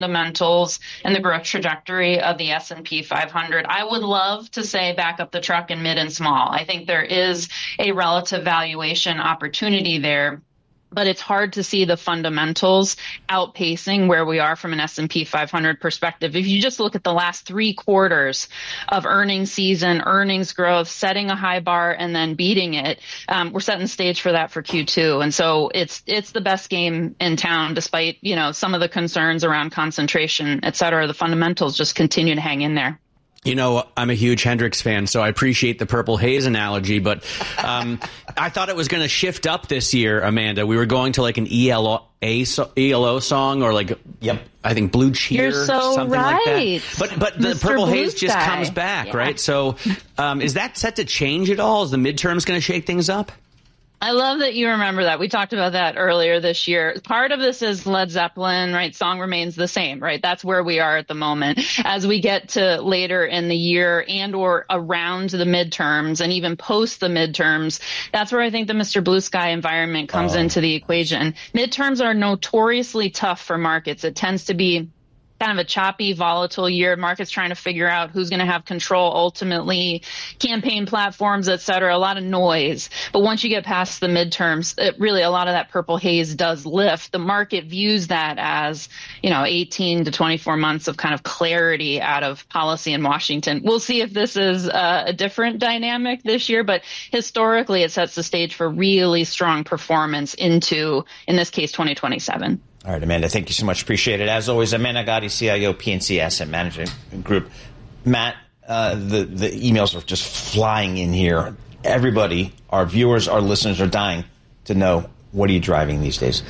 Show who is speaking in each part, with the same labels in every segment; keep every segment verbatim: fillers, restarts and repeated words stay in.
Speaker 1: fundamentals and the growth trajectory of the S and P five hundred. I would love to say back up the truck in mid and small. I think there is a relative valuation opportunity there, but it's hard to see the fundamentals outpacing where we are from an S and P five hundred perspective. If you just look at the last three quarters of earnings season, earnings growth, setting a high bar and then beating it, um, we're setting the stage for that for Q two. And so it's it's the best game in town, despite, you know, some of the concerns around concentration, et cetera. The fundamentals just continue to hang in there.
Speaker 2: You know, I'm a huge Hendrix fan, so I appreciate the Purple Haze analogy, but um, I thought it was going to shift up this year, Amanda. We were going to like an E L O, A, E L O song or like, yep, I think Blue Cheer,
Speaker 1: You're so
Speaker 2: something
Speaker 1: right.
Speaker 2: like that. But but the
Speaker 1: Mister
Speaker 2: Purple
Speaker 1: Blue
Speaker 2: Haze just
Speaker 1: Sky.
Speaker 2: comes back,
Speaker 1: Yeah.
Speaker 2: right? So um, is that set to change at all? Is the midterms going to shake things up?
Speaker 1: I love that you remember that. We talked about that earlier this year. Part of this is Led Zeppelin, right? Song remains the same, right? That's where we are at the moment. As we get to later in the year and or around the midterms and even post the midterms, that's where I think the Mister Blue Sky environment comes
Speaker 3: Oh.
Speaker 1: into the equation. Midterms are notoriously tough for markets. It tends to be kind of a choppy, volatile year. Markets trying to figure out who's going to have control ultimately, campaign platforms, et cetera, a lot of noise. But once you get past the midterms, it really a lot of that purple haze does lift. The market views that as, you know, eighteen to twenty-four months of kind of clarity out of policy in Washington. We'll see if this is uh, a different dynamic this year, but historically it sets the stage for really strong performance into, in this case, twenty twenty-seven.
Speaker 3: All right, Amanda, thank you so much. Appreciate it. As always, Amanda Gotti, C I O, P N C Asset Management Group. Matt, uh, the, the emails are just flying in here. Everybody, our viewers, our listeners are dying to know, what are you driving these days?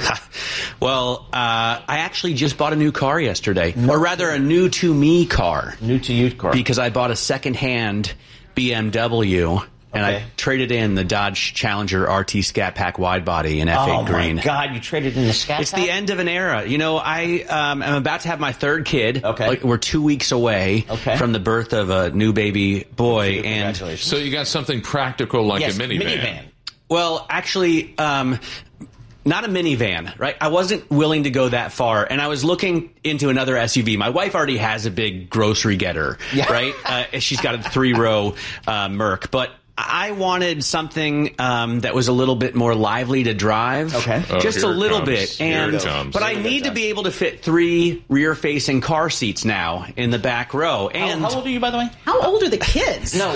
Speaker 2: Well, uh, I actually just bought a new car yesterday, no. or rather a new-to-me car.
Speaker 3: New-to-you car.
Speaker 2: Because I bought a second-hand B M W. And okay. I traded in the Dodge Challenger R T Scat Pack wide body in F eight
Speaker 3: oh
Speaker 2: green.
Speaker 3: Oh, my God, you traded in the Scat
Speaker 2: It's
Speaker 3: Pack?
Speaker 2: the end of an era. You know, I um, am about to have my third kid.
Speaker 3: Okay.
Speaker 2: Like, we're two weeks away
Speaker 3: okay.
Speaker 2: from the birth of a new baby boy. And
Speaker 4: so you got something practical like
Speaker 3: yes,
Speaker 4: a minivan.
Speaker 3: minivan.
Speaker 2: Well, actually, um, not a minivan, right? I wasn't willing to go that far, and I was looking into another S U V. My wife already has a big grocery getter,
Speaker 3: yeah.
Speaker 2: right? Uh, she's got a three-row uh, Merc, but I wanted something um, that was a little bit more lively to drive.
Speaker 3: Okay.
Speaker 4: Oh,
Speaker 2: just a little
Speaker 4: comes.
Speaker 2: bit. And But I need to be able to fit three rear-facing car seats now in the back row. And
Speaker 3: how, how old are you, by the way?
Speaker 5: How old are the kids?
Speaker 3: No.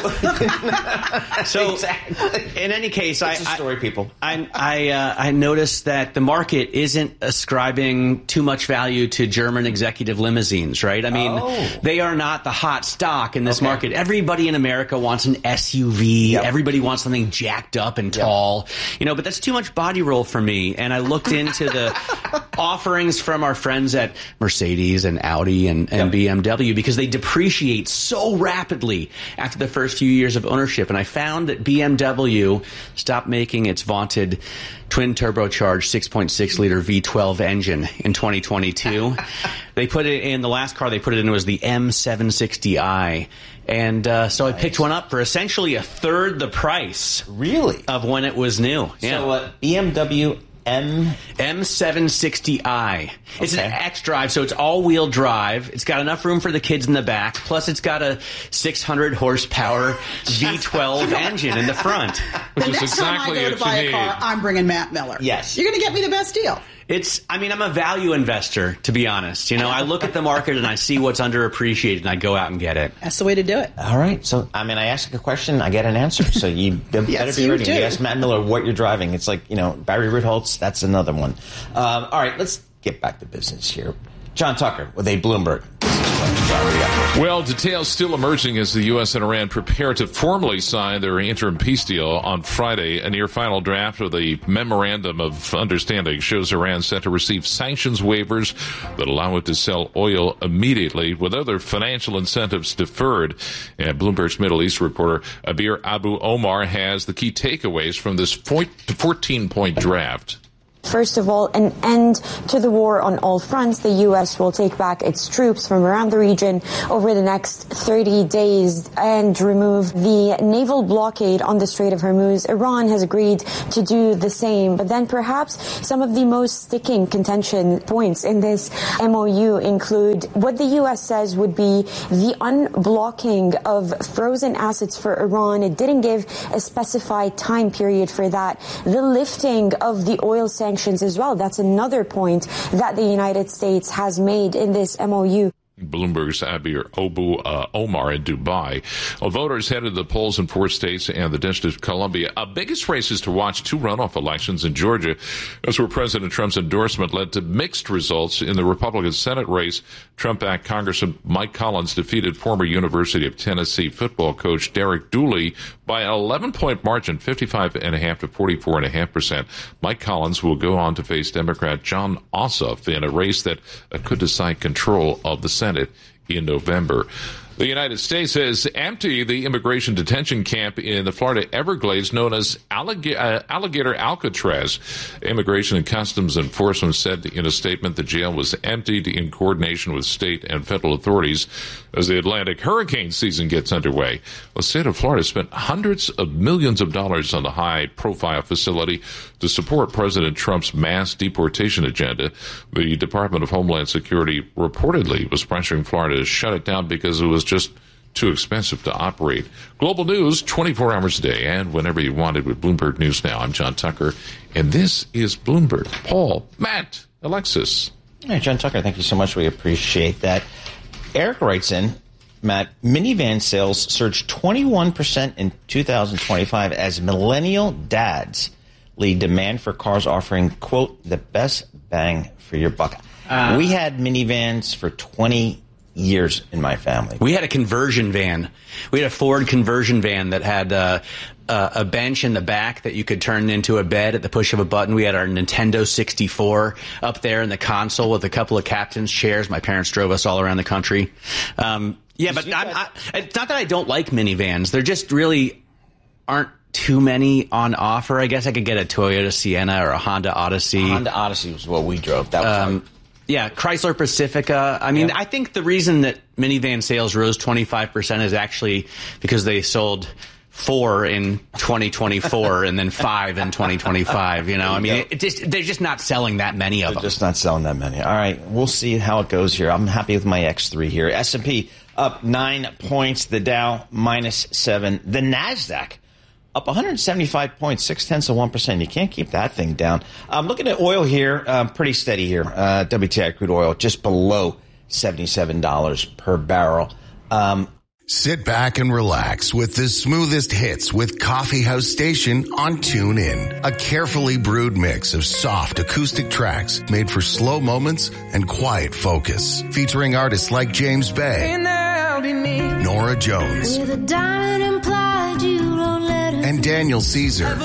Speaker 2: so,
Speaker 3: exactly.
Speaker 2: in any case, I,
Speaker 3: it's a story,
Speaker 2: I,
Speaker 3: people.
Speaker 2: I, I, uh, I noticed that the market isn't ascribing too much value to German executive limousines, right? I mean,
Speaker 3: oh.
Speaker 2: they are not the hot stock in this
Speaker 3: okay.
Speaker 2: market. Everybody in America wants an S U V.
Speaker 3: Yep.
Speaker 2: Everybody wants something jacked up and tall, yep. you know, but that's too much body roll for me. And I looked into the offerings from our friends at Mercedes and Audi and, and yep. B M W because they depreciate so rapidly after the first few years of ownership. And I found that B M W stopped making its vaunted twin turbocharged six point six liter V twelve engine in twenty twenty-two. They put it in, the last car they put it in was the M seven sixty i. And uh, so nice. I picked one up for essentially a third the price.
Speaker 3: Really?
Speaker 2: Of when it was new. Yeah.
Speaker 3: So uh, B M W M
Speaker 2: M seven sixty i. It's okay. an X-Drive, so it's all-wheel drive. It's got enough room for the kids in the back. Plus, it's got a six hundred horsepower V twelve engine in the front.
Speaker 5: The next
Speaker 4: exactly
Speaker 5: time I go to buy a car, I'm bringing Matt Miller.
Speaker 3: Yes.
Speaker 5: You're going to get me the best deal.
Speaker 2: It's, I mean, I'm a value investor, to be honest. You know, I look at the market and I see what's underappreciated and I go out and get it.
Speaker 5: That's the way to do it.
Speaker 3: All right. So, I mean, I ask a question, I get an answer. So you better
Speaker 5: yes,
Speaker 3: be ready.
Speaker 5: You, do.
Speaker 3: you ask Matt Miller what you're driving. It's like, you know, Barry Ritholtz, that's another one. Um, all right, let's get back to business here. John Tucker with a Bloomberg.
Speaker 4: Well, details still emerging as the U S and Iran prepare to formally sign their interim peace deal on Friday. A near final draft of the Memorandum of Understanding shows Iran set to receive sanctions waivers that allow it to sell oil immediately with other financial incentives deferred. And Bloomberg's Middle East reporter Abir Abu Omar has the key takeaways from this fourteen-point draft.
Speaker 6: First of all, an end to the war on all fronts. The U S will take back its troops from around the region over the next thirty days and remove the naval blockade on the Strait of Hormuz. Iran has agreed to do the same. But then perhaps some of the most sticking contention points in this M O U include what the U S says would be the unblocking of frozen assets for Iran. It didn't give a specified time period for that. The lifting of the oil sanctions as well. That's another point that the United States has made in this M O U.
Speaker 4: Bloomberg's Abir Obu uh, Omar in Dubai. Well, voters headed to the polls in four states and the District of Columbia. Uh, biggest races to watch, two runoff elections in Georgia. That's where President Trump's endorsement led to mixed results in the Republican Senate race. Trump-backed Congressman Mike Collins defeated former University of Tennessee football coach Derek Dooley by an eleven-point margin, fifty-five point five to forty-four point five percent. Mike Collins will go on to face Democrat John Ossoff in a race that uh, could decide control of the Senate in November. The United States has emptied the immigration detention camp in the Florida Everglades known as Allig- uh, Alligator Alcatraz. Immigration and Customs Enforcement said in a statement the jail was emptied in coordination with state and federal authorities as the Atlantic hurricane season gets underway. The state of Florida spent hundreds of millions of dollars on the high-profile facility to support President Trump's mass deportation agenda. The Department of Homeland Security reportedly was pressuring Florida to shut it down because it was just too expensive to operate. Global news, twenty-four hours a day, and whenever you want it with Bloomberg News Now. I'm John Tucker, and this is Bloomberg. Paul, Matt, Alexis.
Speaker 3: Hey, John Tucker, thank you so much. We appreciate that. Eric writes in, Matt, minivan sales surged twenty-one percent in two thousand twenty-five as millennial dads lead demand for cars offering, quote, the best bang for your buck. Uh, we had minivans for twenty years in my family.
Speaker 2: We had a conversion van. We had a Ford conversion van that had uh, uh, a bench in the back that you could turn into a bed at the push of a button. We had our Nintendo sixty-four up there in the console with a couple of captain's chairs. My parents drove us all around the country. Um, yeah, but I, I, it's not that I don't like minivans. There just really aren't too many on offer. I guess I could get a Toyota Sienna or a Honda Odyssey.
Speaker 3: A Honda Odyssey was what we drove. That was um,
Speaker 2: Yeah, Chrysler Pacifica. I mean, yeah. I think the reason that minivan sales rose twenty-five percent is actually because they sold four in twenty twenty-four and then five in twenty twenty-five. You know, I mean, it, it just, they're just not selling that many of
Speaker 3: they're
Speaker 2: them.
Speaker 3: They're just not selling that many. All right, we'll see how it goes here. I'm happy with my X three here. S and P up nine points. The Dow minus seven. The NASDAQ up one hundred seventy-five points, six tenths of one percent. You can't keep that thing down. I'm looking at oil here, uh, pretty steady here. Uh, W T I crude oil just below seventy-seven dollars per barrel. Um,
Speaker 7: Sit back and relax with the smoothest hits with Coffee House Station on TuneIn. A carefully brewed mix of soft acoustic tracks made for slow moments and quiet focus. Featuring artists like James Bay, Nora Jones,
Speaker 8: with a diamond implied you don't let
Speaker 7: and Daniel Caesar.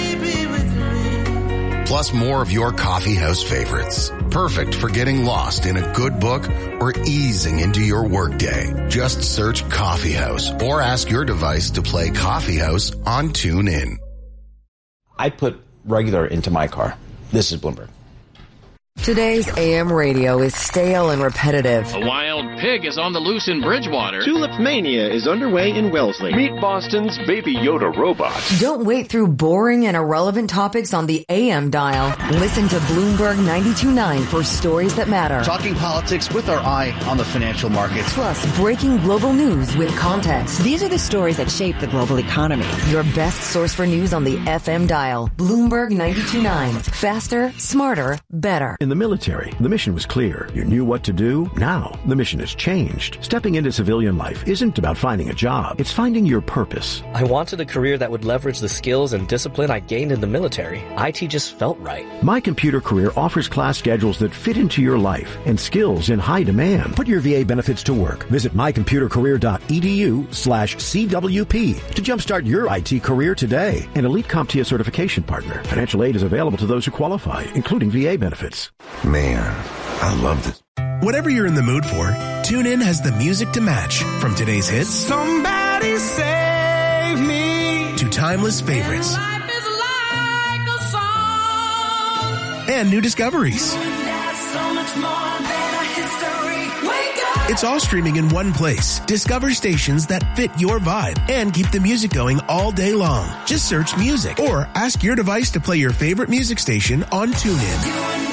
Speaker 7: Plus more of your coffee house favorites. Perfect for getting lost in a good book or easing into your workday. Just search Coffee House or ask your device to play Coffee House on TuneIn.
Speaker 3: I put regular into my car. This is Bloomberg.
Speaker 9: Today's A M radio is stale and repetitive.
Speaker 10: A wild pig is on the loose in Bridgewater.
Speaker 11: Tulip Mania is underway in Wellesley. Meet Boston's Baby Yoda robot.
Speaker 9: Don't wait through boring and irrelevant topics on the A M dial. Listen to Bloomberg ninety-two point nine for stories that matter.
Speaker 12: Talking politics with our eye on the financial markets.
Speaker 9: Plus, breaking global news with context.
Speaker 13: These are the stories that shape the global economy.
Speaker 9: Your best source for news on the F M dial. Bloomberg ninety-two point nine. Faster, smarter, better.
Speaker 14: In the military, the mission was clear. You knew what to do. Now, the mission has changed. Stepping into civilian life isn't about finding a job. It's finding your purpose.
Speaker 15: I wanted a career that would leverage the skills and discipline I gained in the military. I T just felt right.
Speaker 14: My Computer Career offers class schedules that fit into your life and skills in high demand. Put your V A benefits to work. Visit mycomputercareer.edu slash CWP to jumpstart your I T career today. An Elite CompTIA certification partner. Financial aid is available to those who qualify, including V A benefits.
Speaker 7: Man, I love this.
Speaker 16: Whatever you're in the mood for, TuneIn has the music to match. From today's hits,
Speaker 17: Somebody Save Me,
Speaker 16: to timeless favorites.
Speaker 17: Life is like a song.
Speaker 16: and new discoveries. It's all streaming in one place. Discover stations that fit your vibe and keep the music going all day long. Just search music or ask your device to play your favorite music station on TuneIn.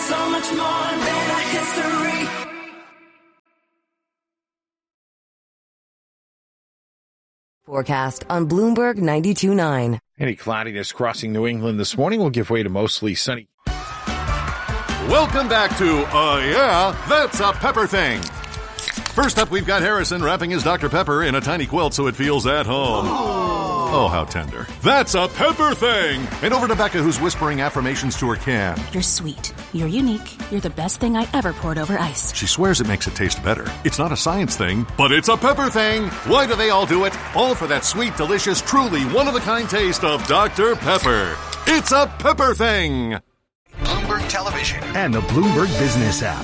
Speaker 9: Forecast on Bloomberg ninety-two point nine.
Speaker 18: Any cloudiness crossing New England this morning will give way to mostly sunny.
Speaker 19: Welcome back to, uh, yeah, that's a Pepper Thing. First up, we've got Harrison wrapping his Doctor Pepper in a tiny quilt so it feels at home. Oh, how tender. That's a Pepper Thing. And over to Becca, who's whispering affirmations to her can.
Speaker 20: You're sweet. You're unique. You're the best thing I ever poured over ice.
Speaker 19: She swears it makes it taste better. It's not a science thing, but it's a Pepper Thing. Why do they all do it? All for that sweet, delicious, truly one-of-a-kind taste of Doctor Pepper. It's a Pepper Thing.
Speaker 7: Bloomberg Television
Speaker 21: and the Bloomberg Business app.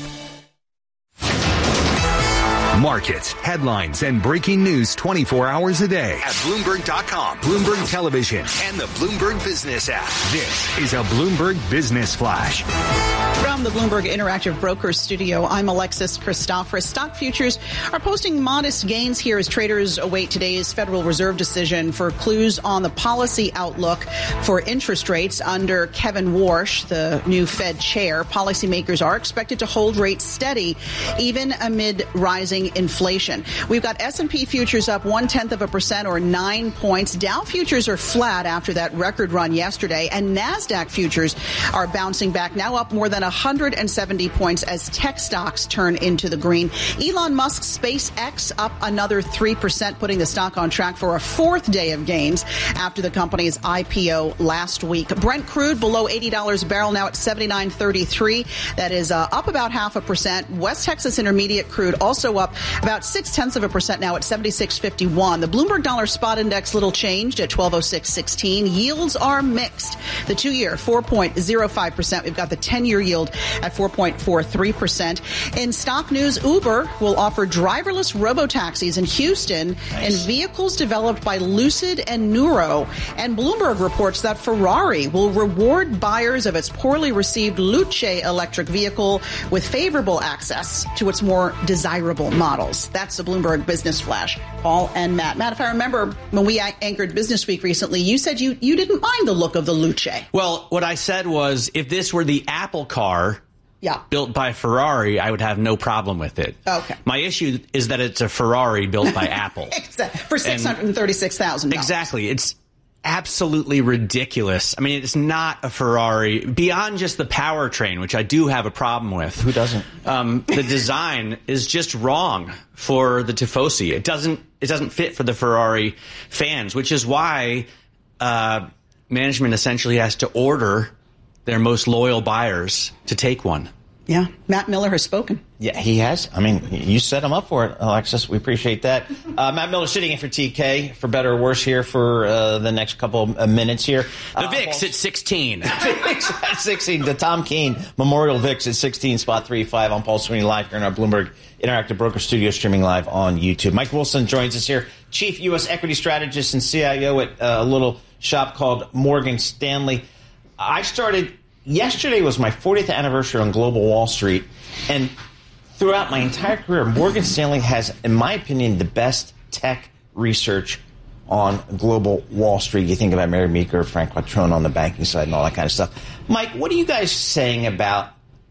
Speaker 21: Markets, headlines, and breaking news twenty-four hours a day
Speaker 7: at Bloomberg dot com,
Speaker 21: Bloomberg Television,
Speaker 7: and the Bloomberg Business app.
Speaker 21: This is a Bloomberg Business Flash.
Speaker 5: From the Bloomberg Interactive Brokers Studio, I'm Alexis Christophorous. Stock futures are posting modest gains here as traders await today's Federal Reserve decision for clues on the policy outlook for interest rates under Kevin Warsh, the new Fed chair. Policymakers are expected to hold rates steady even amid rising inflation. We've got S and P futures up one-tenth of a percent or nine points. Dow futures are flat after that record run yesterday, and NASDAQ futures are bouncing back, now up more than one hundred seventy points as tech stocks turn into the green. Elon Musk's SpaceX up another three percent, putting the stock on track for a fourth day of gains after the company's I P O last week. Brent crude below eighty dollars a barrel, now at seventy-nine thirty-three. That is uh, up about half a percent. West Texas Intermediate crude also up about six-tenths of a percent, now at seventy-six fifty-one. The Bloomberg Dollar Spot Index little changed at twelve oh six sixteen. Yields are mixed. The two-year, four point oh five percent. We've got the ten-year yield at four point four three percent. In stock news, Uber will offer driverless robo-taxis in Houston nice. and vehicles developed by Lucid and Nuro. And Bloomberg reports that Ferrari will reward buyers of its poorly received Luce electric vehicle with favorable access to its more desirable models. That's the Bloomberg Business Flash. Paul and Matt. Matt, if I remember when we anchored Business Week recently, you said you, you didn't mind the look of the Luce.
Speaker 2: Well, what I said was if this were the Apple car
Speaker 5: yeah.
Speaker 2: built by Ferrari, I would have no problem with it.
Speaker 5: Okay.
Speaker 2: My issue is that it's a Ferrari built by Apple.
Speaker 5: For six hundred thirty-six thousand dollars.
Speaker 2: Exactly. It's absolutely ridiculous. I mean, it's not a Ferrari. Beyond just the powertrain, which I do have a problem with.
Speaker 3: Who doesn't?
Speaker 2: Um, the design is just wrong for the Tifosi. It doesn't. It doesn't fit for the Ferrari fans, which is why uh, management essentially has to order their most loyal buyers to take one.
Speaker 5: Yeah, Matt Miller has spoken.
Speaker 3: Yeah, he has. I mean, you set him up for it, Alexis. We appreciate that. Uh, Matt Miller sitting in for T K, for better or worse, here for uh, the next couple of minutes here.
Speaker 2: The
Speaker 3: uh,
Speaker 2: V I X at sixteen.
Speaker 3: V I X at sixteen. The Tom Keene Memorial V I X at sixteen, spot three five on Paul Sweeney Live here in our Bloomberg Interactive Broker Studio, streaming live on YouTube. Mike Wilson joins us here, Chief U S Equity Strategist and C I O at uh, a little shop called Morgan Stanley. I started... Yesterday was my fortieth anniversary on Global Wall Street, and throughout my entire career, Morgan Stanley has, in my opinion, the best tech research on Global Wall Street. You think about Mary Meeker, Frank Quattrone on the banking side and all that kind of stuff. Mike, what are you guys saying about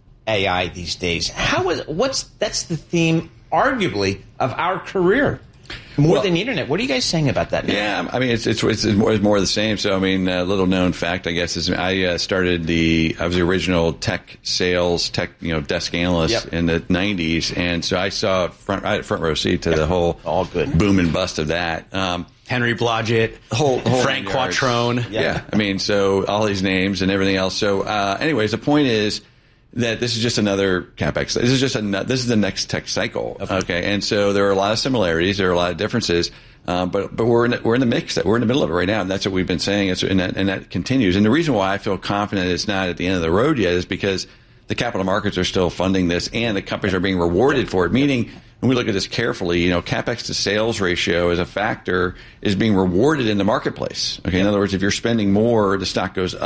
Speaker 3: A I these days? How is what's that's the theme, arguably, of our career. More well, than the internet. What are you guys saying about that now?
Speaker 22: Yeah, I mean, it's it's, it's more, it's more of the same. So, I mean, a little known fact, I guess, is I uh, started the, I was the original tech sales, tech, you know, desk analyst yep. in the nineties. And so I saw front, right, front row seat to yep. the whole
Speaker 3: all good
Speaker 22: boom and bust of that. Um,
Speaker 2: Henry Blodgett,
Speaker 22: whole, whole
Speaker 2: Frank Quattrone.
Speaker 22: Yep. Yeah, I mean, so all these names and everything else. So, uh, anyways, the point is, that this is just another CapEx. This is just a, this is the next tech cycle. Okay. okay. And so there are a lot of similarities. There are a lot of differences. Um, but, but we're in the, we're in the mix. We're in the middle of it right now. And that's what we've been saying. It's, and that, and that continues. And the reason why I feel confident it's not at the end of the road yet is because the capital markets are still funding this and the companies are being rewarded for it. Meaning, when we look at this carefully, you know, CapEx to sales ratio as a factor is being rewarded in the marketplace. Okay. In other words, if you're spending more, the stock goes up.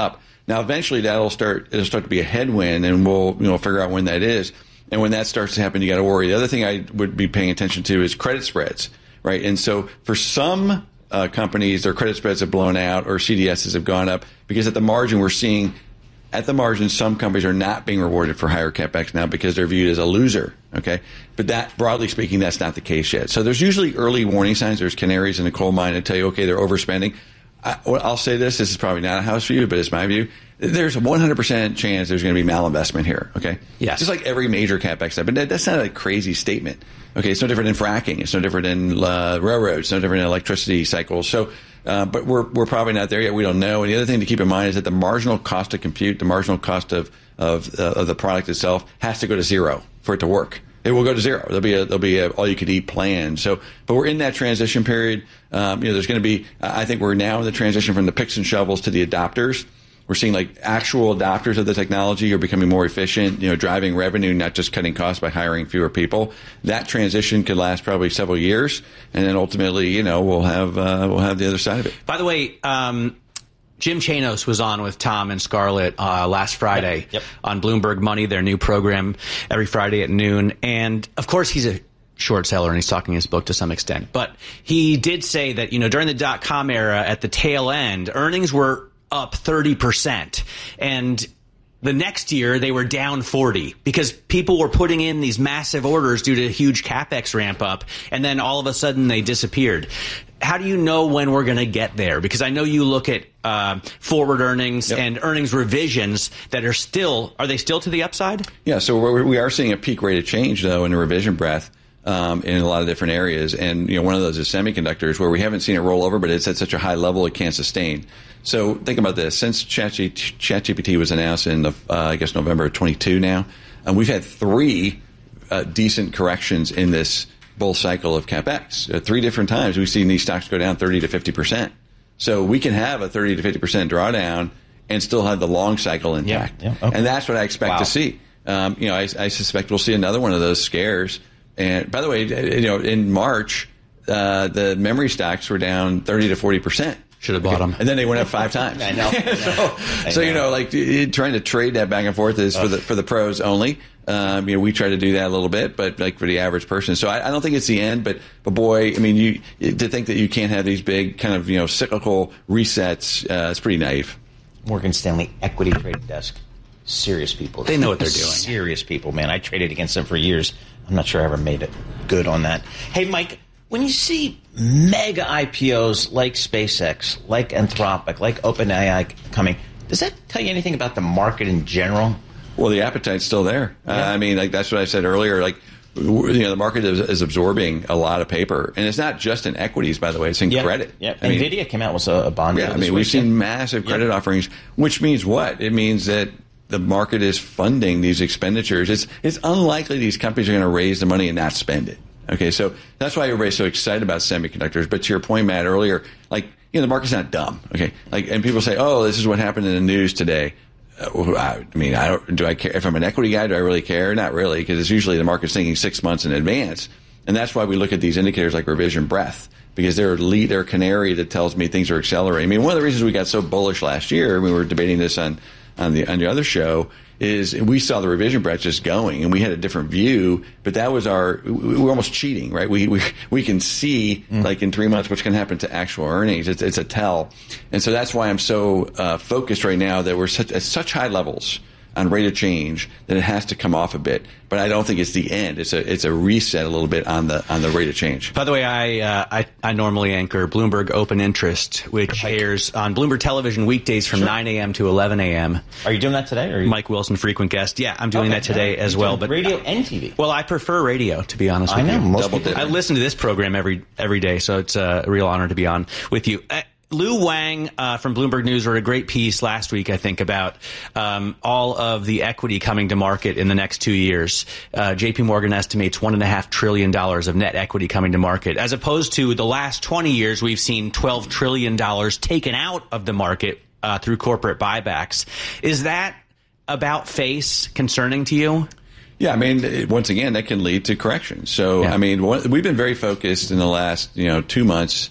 Speaker 22: Now, eventually, that'll start. It'll start to be a headwind, and we'll you know figure out when that is. And when that starts to happen, you got to worry. The other thing I would be paying attention to is credit spreads, right? And so, for some uh, companies, their credit spreads have blown out, or C D Ss have gone up because at the margin, we're seeing at the margin, some companies are not being rewarded for higher CapEx now because they're viewed as a loser. Okay, but that, broadly speaking, that's not the case yet. So there's usually early warning signs. There's canaries in the coal mine that tell you, okay, they're overspending. I, I'll say this, this is probably not a house view, but it's my view. There's a one hundred percent chance there's going to be malinvestment here, okay?
Speaker 2: Yes.
Speaker 22: Just like every major CapEx step. But that, that's not a crazy statement. Okay, it's no different in fracking. It's no different in uh, railroads. It's no different in electricity cycles. So, uh, but we're we're probably not there yet. We don't know. And the other thing to keep in mind is that the marginal cost of compute, the marginal cost of of, uh, of the product itself has to go to zero for it to work. It will go to zero. There'll be a, there'll be a all-you-can-eat plan. So, but we're in that transition period. Um, you know, there's going to be. I think we're now in the transition from the picks and shovels to the adopters. We're seeing like actual adopters of the technology are becoming more efficient. You know, driving revenue, not just cutting costs by hiring fewer people. That transition could last probably several years, and then ultimately, you know, we'll have uh, we'll have the other side of it.
Speaker 2: By the way. Um Jim Chanos was on with Tom and Scarlett uh, last Friday
Speaker 3: yep, yep.
Speaker 2: on Bloomberg Money, their new program every Friday at noon. And, of course, he's a short seller, and he's talking his book to some extent. But he did say that, you know, during the dot-com era, at the tail end, earnings were up thirty percent. And the next year, they were down forty because people were putting in these massive orders due to a huge CapEx ramp up, and then all of a sudden they disappeared. How do you know when we're going to get there? Because I know you look at uh, forward earnings yep. and earnings revisions that are still, are they still to the upside?
Speaker 22: Yeah, so we're, we are seeing a peak rate of change, though, in the revision breadth um, in a lot of different areas. And, you know, one of those is semiconductors, where we haven't seen it roll over, but it's at such a high level it can't sustain. So think about this. Since ChatGPT was announced in, the, uh, I guess, November of twenty-two now, um, we've had three uh, decent corrections in this bull cycle of CapEx. Uh, three different times we've seen these stocks go down thirty to fifty percent. So we can have a thirty to fifty percent drawdown and still have the long cycle intact.
Speaker 3: Yeah, yeah, okay.
Speaker 22: And that's what I expect
Speaker 3: wow.
Speaker 22: to see. Um, you know, I, I suspect we'll see another one of those scares. And by the way, you know, in March, uh, the memory stocks were down thirty to forty percent.
Speaker 2: Should have bought them.
Speaker 22: And then they went up five times.
Speaker 3: I know.
Speaker 22: so,
Speaker 3: I
Speaker 22: so
Speaker 3: know.
Speaker 22: you know, like trying to trade that back and forth is for the for the pros only. Um, you know, we try to do that a little bit, but like for the average person. So I, I don't think it's the end. But but boy, I mean, you to think that you can't have these big kind of you know cyclical resets uh, is pretty naive.
Speaker 3: Morgan Stanley Equity Trading Desk. Serious people.
Speaker 2: They know what they're doing.
Speaker 3: Serious people, man. I traded against them for years. I'm not sure I ever made it good on that. Hey, Mike. When you see mega I P Os like SpaceX, like Anthropic, like OpenAI coming, does that tell you anything about the market in general?
Speaker 22: Well, the appetite's still there. Yeah. Uh, I mean, like that's what I said earlier. Like, you know, the market is, is absorbing a lot of paper, and it's not just in equities, by the way. It's in
Speaker 3: yep.
Speaker 22: credit.
Speaker 3: Yeah,
Speaker 22: NVIDIA
Speaker 3: mean, came out with a, a bond.
Speaker 22: Yeah, I mean, we've seen massive credit yep. offerings, which means what? It means that the market is funding these expenditures. It's it's unlikely these companies are going to raise the money and not spend it. Okay, so that's why everybody's so excited about semiconductors. But to your point, Matt, earlier, like, you know, the market's not dumb. Okay, like, and people say, oh, this is what happened in the news today. Uh, I mean, I don't, do I care? If I'm an equity guy, do I really care? Not really, because it's usually the market's thinking six months in advance. And that's why we look at these indicators like revision breadth, because they're a lead, they're a canary that tells me things are accelerating. I mean, one of the reasons we got so bullish last year, we were debating this on, on the on the other show, is we saw the revision breadth just going, and we had a different view, but that was our, we were almost cheating, right? We we we can see, mm. like in three months, what's going to happen to actual earnings. It's, it's a tell. And so that's why I'm so uh, focused right now that we're such, at such high levels on rate of change that it has to come off a bit. But I don't think it's the end. It's a it's a reset a little bit on the on the rate of change.
Speaker 2: By the way, I uh, I, I normally anchor Bloomberg Open Interest, which airs on Bloomberg Television weekdays from sure. nine a.m. to eleven a.m.
Speaker 3: Are you doing that today? Or are you...
Speaker 2: Mike Wilson, frequent guest. Yeah, I'm doing okay, that today yeah. as well. But
Speaker 3: radio and T V.
Speaker 2: Well, I prefer radio, to be honest
Speaker 3: I
Speaker 2: with
Speaker 3: know,
Speaker 2: you.
Speaker 3: Most people
Speaker 2: I listen to this program every every day, so it's a real honor to be on with you. Uh, Lou Wang uh, from Bloomberg News wrote a great piece last week, I think, about um, all of the equity coming to market in the next two years. Uh, J P Morgan estimates one and a half trillion dollars of net equity coming to market, as opposed to the last twenty years, we've seen twelve trillion dollars taken out of the market uh, through corporate buybacks. Is that about face concerning to you?
Speaker 22: Yeah, I mean, it, once again, that can lead to corrections. So, yeah. I mean, one, we've been very focused in the last, you know, two months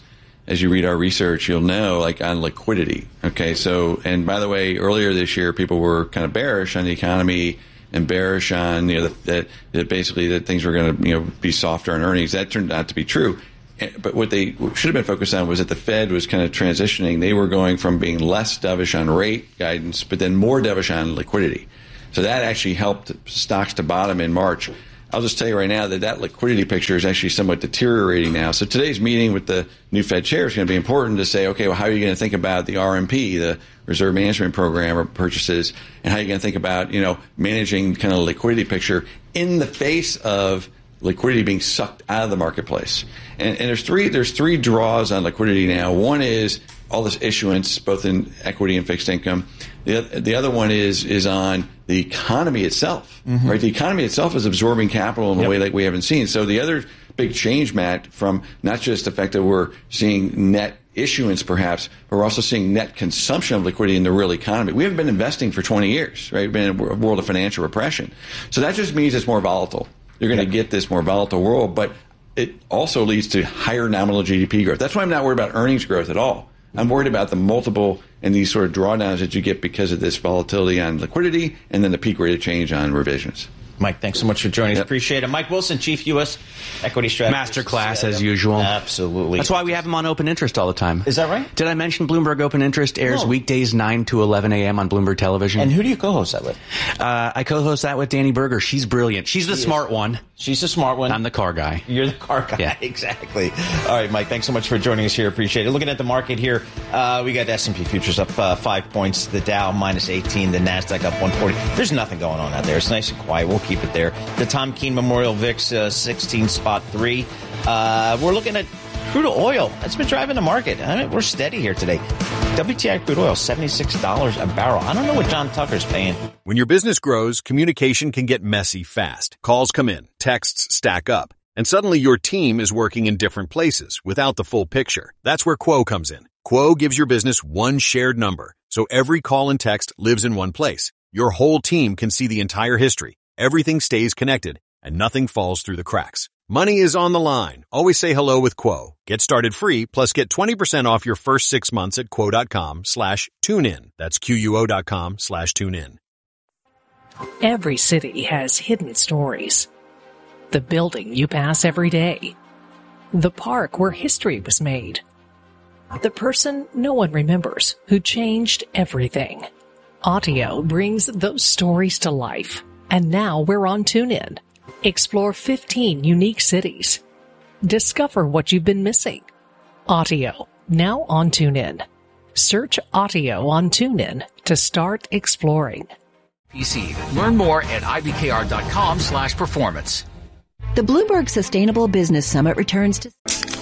Speaker 22: as you read our research, you'll know, like on liquidity. Okay, so, and by the way, earlier this year, people were kind of bearish on the economy and bearish on, you know, that, that basically that things were going to, you know, be softer on earnings. That turned out to be true. But what they should have been focused on was that the Fed was kind of transitioning. They were going from being less dovish on rate guidance, but then more dovish on liquidity. So that actually helped stocks to bottom in March. I'll just tell you right now that that liquidity picture is actually somewhat deteriorating now. So today's meeting with the new Fed chair is going to be important to say, okay, well, how are you going to think about the R M P, the Reserve Management Program or purchases, and how are you going to think about, you know, managing kind of liquidity picture in the face of liquidity being sucked out of the marketplace. And, and there's three there's three draws on liquidity now. One is all this issuance, both in equity and fixed income. The, the other one is is on the economy itself, mm-hmm. right? The economy itself is absorbing capital in a yep. way like we haven't seen. So the other big change, Matt, from not just the fact that we're seeing net issuance perhaps, but we're also seeing net consumption of liquidity in the real economy. We haven't been investing for twenty years, right? We've been in a world of financial repression. So that just means it's more volatile. You're going to get this more volatile world, but it also leads to higher nominal G D P growth. That's why I'm not worried about earnings growth at all. I'm worried about the multiple and these sort of drawdowns that you get because of this volatility on liquidity and then the peak rate of change on revisions.
Speaker 3: Mike, thanks so much for joining us. Yep. Appreciate it. Mike Wilson, Chief U S Equity Strategist.
Speaker 2: Masterclass as usual.
Speaker 3: Absolutely.
Speaker 2: That's why we have him on Open Interest all the time.
Speaker 3: Is that right?
Speaker 2: Did I mention Bloomberg Open Interest airs
Speaker 3: No.
Speaker 2: weekdays nine to eleven a.m. on Bloomberg Television?
Speaker 3: And who do you co-host that with?
Speaker 2: Uh, I co-host that with Danny Berger. She's brilliant. She's the
Speaker 3: She
Speaker 2: smart
Speaker 3: is.
Speaker 2: one.
Speaker 3: She's the smart one.
Speaker 2: I'm the car guy.
Speaker 3: You're the car guy.
Speaker 2: Yeah.
Speaker 3: Exactly. All right, Mike, thanks so much for joining us here. Appreciate it. Looking at the market here, uh, we got S and P futures up uh, five points, the Dow minus eighteen, the NASDAQ up one forty. There's nothing going on out there. It's nice and quiet. We'll keep it there. The Tom Keene Memorial V I X uh, sixteen spot three. Uh, we're looking at crude oil. That's been driving the market. I mean, we're steady here today. W T I crude oil, seventy-six dollars a barrel. I don't know what John Tucker's paying.
Speaker 1: When your business grows, communication can get messy fast. Calls come in, texts stack up, and suddenly your team is working in different places without the full picture. That's where Quo comes in. Quo gives your business one shared number, so every call and text lives in one place. Your whole team can see the entire history. Everything stays connected, and nothing falls through the cracks. Money is on the line. Always say hello with Quo. Get started free, plus get twenty percent off your first six months at quo.com slash tune in. That's Q-U-O dot com slash tune in.
Speaker 6: Every city has hidden stories. The building you pass every day. The park where history was made. The person no one remembers who changed everything. Audio brings those stories to life. And now we're on TuneIn. Explore fifteen unique cities. Discover what you've been missing. Audio, now on TuneIn. Search Audio on TuneIn to start exploring.
Speaker 10: P C. Learn more at ibkr.com slash performance.
Speaker 13: The Bloomberg Sustainable Business Summit returns to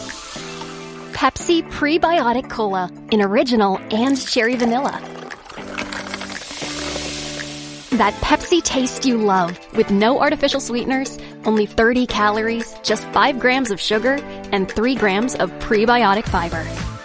Speaker 23: Pepsi Prebiotic Cola in original and cherry vanilla. That Pepsi taste you love, with no artificial sweeteners, only thirty calories, just five grams of sugar, and three grams of prebiotic fiber.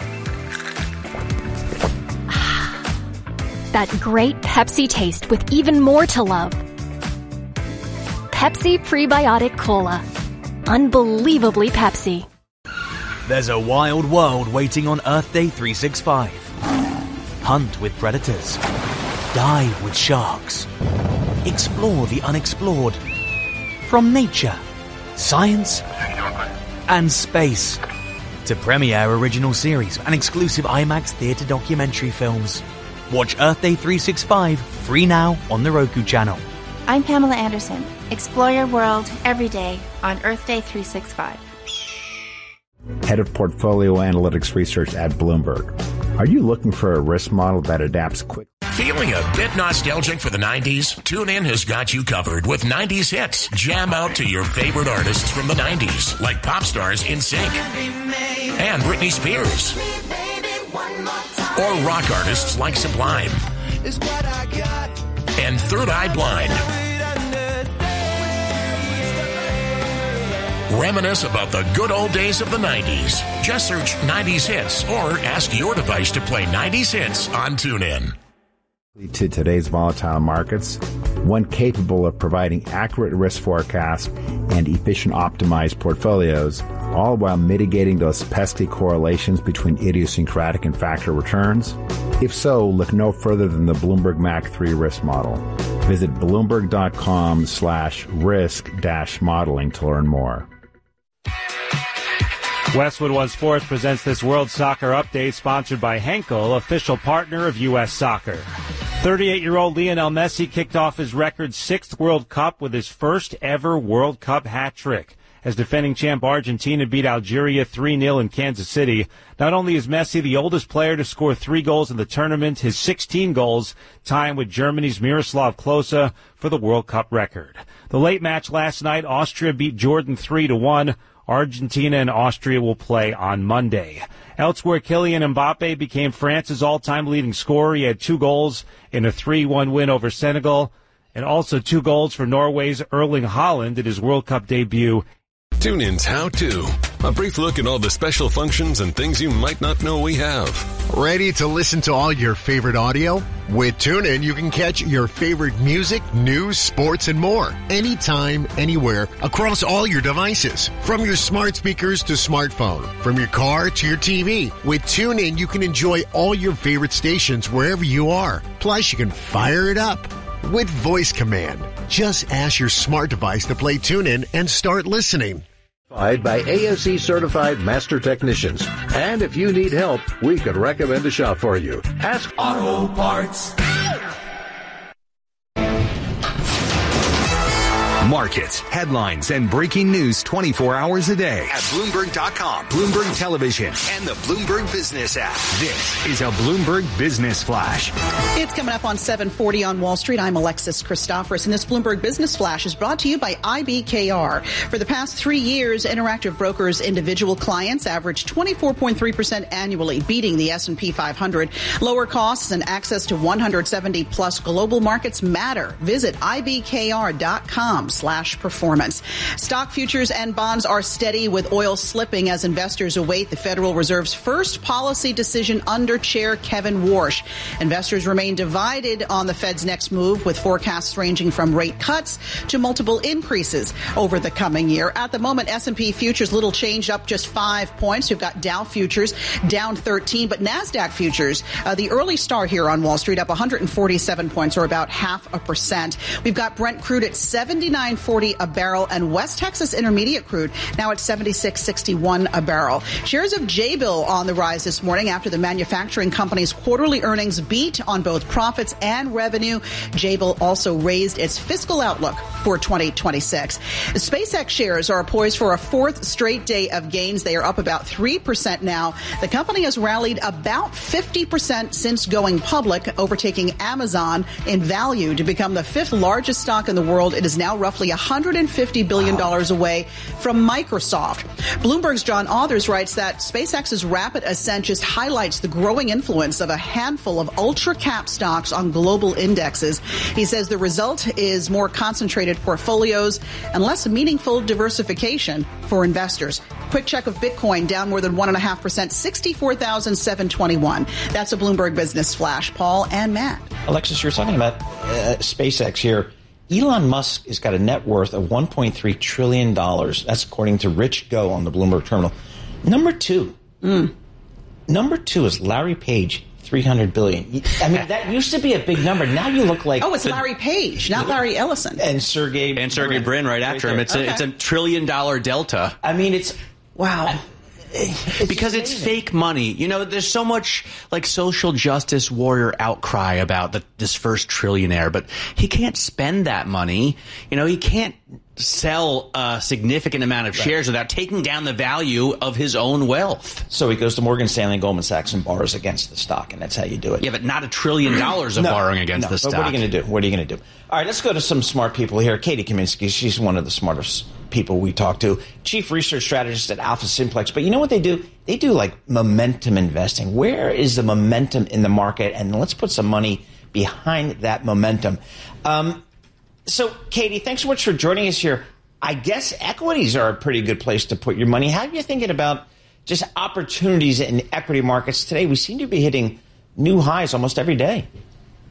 Speaker 23: That great Pepsi taste with even more to love. Pepsi Prebiotic Cola. Unbelievably Pepsi.
Speaker 24: There's a wild world waiting on Earth Day three sixty-five. Hunt with predators. Dive with sharks. Explore the unexplored. From nature, science, and space. To premiere original series and exclusive IMAX theatre documentary films. Watch Earth Day three sixty-five free now on the Roku channel.
Speaker 25: I'm Pamela Anderson. Explore your world every day on Earth Day three sixty-five.
Speaker 18: Head of Portfolio Analytics Research at Bloomberg. Are you looking for a risk model that adapts quickly?
Speaker 26: Feeling a bit nostalgic for the nineties? TuneIn has got you covered with nineties hits. Jam out to your favorite artists from the nineties, like pop stars NSYNC and Britney Spears. Or rock artists like Sublime and Third Eye Blind. Reminisce about the good old days of the nineties. Just search nineties hits or ask your device to play nineties hits on TuneIn.
Speaker 18: To today's volatile markets, one capable of providing accurate risk forecasts and efficient optimized portfolios, all while mitigating those pesky correlations between idiosyncratic and factor returns? If so, look no further than the Bloomberg M A C three risk model. Visit Bloomberg.com slash risk dash modeling to learn more.
Speaker 4: Westwood One Sports presents this World Soccer Update, sponsored by Henkel, official partner of U S Soccer. thirty-eight-year-old Lionel Messi kicked off his record sixth World Cup with his first ever World Cup hat trick, as defending champ Argentina beat Algeria three nil in Kansas City. Not only is Messi the oldest player to score three goals in the tournament, his sixteen goals tie him with Germany's Miroslav Klose for the World Cup record. The late match last night, Austria beat Jordan three to one. Argentina and Austria will play on Monday. Elsewhere, Kylian Mbappe became France's all-time leading scorer. He had two goals in a three one win over Senegal, and also two goals for Norway's Erling Haaland in his World Cup debut.
Speaker 8: TuneIn's How To. A brief look at all the special functions and things you might not know we have.
Speaker 11: Ready to listen to all your favorite audio? With TuneIn, you can catch your favorite music, news, sports, and more. Anytime, anywhere, across all your devices. From your smart speakers to smartphone. From your car to your T V. With TuneIn, you can enjoy all your favorite stations wherever you are. Plus, you can fire it up with voice command. Just ask your smart device to play TuneIn and start listening.
Speaker 12: By A S E certified master technicians. And if you need help, we could recommend a shop for you. Ask
Speaker 17: Auto Parts.
Speaker 21: Markets, headlines, and breaking news twenty-four hours a day at Bloomberg dot com, Bloomberg Television, and the Bloomberg Business app. This is a Bloomberg Business Flash.
Speaker 5: It's coming up on seven forty on Wall Street. I'm Alexis Christoforous, and this Bloomberg Business Flash is brought to you by I B K R. For the past three years, Interactive Brokers' individual clients averaged twenty-four point three percent annually, beating the S and P five hundred. Lower costs and access to one hundred seventy plus global markets matter. Visit I B K R dot com slash performance. Stock futures and bonds are steady, with oil slipping as investors await the Federal Reserve's first policy decision under Chair Kevin Warsh. Investors remain divided on the Fed's next move, with forecasts ranging from rate cuts to multiple increases over the coming year. At the moment, S and P futures little changed, up just five points. You've got Dow futures down thirteen, but NASDAQ futures, uh, the early star here on Wall Street, up one hundred forty-seven points, or about half a percent. We've got Brent crude at seventy-nine forty a barrel, and West Texas Intermediate crude now at seventy-six sixty-one a barrel. Shares of Jabil on the rise this morning after the manufacturing company's quarterly earnings beat on both profits and revenue. Jabil also raised its fiscal outlook for twenty twenty-six. The SpaceX shares are poised for a fourth straight day of gains. They are up about three percent now. The company has rallied about fifty percent since going public, overtaking Amazon in value to become the fifth largest stock in the world. It is now roughly one hundred fifty billion dollars away from Microsoft. Bloomberg's John Authers writes that SpaceX's rapid ascent just highlights the growing influence of a handful of ultra-cap stocks on global indexes. He says the result is more concentrated portfolios and less meaningful diversification for investors. Quick check of Bitcoin, down more than one point five percent, sixty-four thousand seven hundred twenty-one. That's a Bloomberg Business Flash. Paul and Matt.
Speaker 3: Alexis, you're talking about uh, SpaceX here. Elon Musk has got a net worth of one point three trillion dollars. That's according to Rich Go on the Bloomberg Terminal. Number two. Mm. Number two is Larry Page, three hundred billion dollars. I mean, that used to be a big number. Now you look like...
Speaker 5: Oh, it's Larry Page, not Larry Ellison.
Speaker 3: And Sergey...
Speaker 2: And Sergey Brin right after right him. It's, okay. a, it's a trillion dollar delta.
Speaker 3: I mean, it's...
Speaker 5: Wow.
Speaker 3: It's
Speaker 2: because it's fake money. You know, there's so much like social justice warrior outcry about the, this first trillionaire, but he can't spend that money. You know, he can't sell a significant amount of shares right. without taking down the value of his own wealth.
Speaker 3: So he goes to Morgan Stanley, Goldman Sachs, and borrows against the stock, and that's how you do it.
Speaker 2: Yeah, but not a trillion dollars of
Speaker 3: no,
Speaker 2: borrowing against
Speaker 3: no,
Speaker 2: the stock.
Speaker 3: But what are you going to do? What are you going to do? All right, let's go to some smart people here. Katie Kaminsky, she's one of the smartest people we talk to. Chief research strategist at Alpha Simplex. But you know what they do? They do like momentum investing. Where is the momentum in the market? And let's put some money behind that momentum. Um, so, Katie, thanks so much for joining us here. I guess equities are a pretty good place to put your money. How are you thinking about just opportunities in equity markets today? We seem to be hitting new highs almost every day.